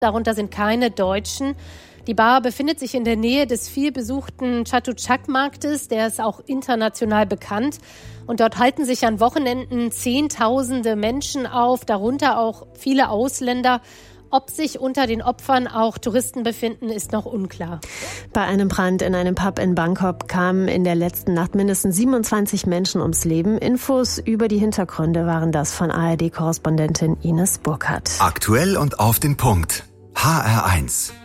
Darunter sind keine Deutschen. Die Bar befindet sich in der Nähe des vielbesuchten Chatuchak-Marktes. Der ist auch international bekannt. Und dort halten sich an Wochenenden Zehntausende Menschen auf, darunter auch viele Ausländer. Ob sich unter den Opfern auch Touristen befinden, ist noch unklar. Bei einem Brand in einem Pub in Bangkok kamen in der letzten Nacht mindestens 27 Menschen ums Leben. Infos über die Hintergründe waren das von ARD-Korrespondentin Ines Burkhardt. Aktuell und auf den Punkt. HR1.